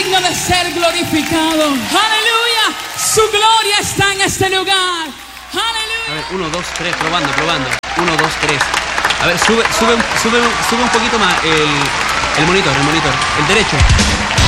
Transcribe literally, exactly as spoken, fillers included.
digno de ser glorificado. Aleluya. Su gloria está en este lugar. Aleluya. A ver, uno, dos, tres, probando, probando. Uno, dos, tres. A ver, sube, sube, sube, sube un poquito más el, el monitor, el monitor. El derecho.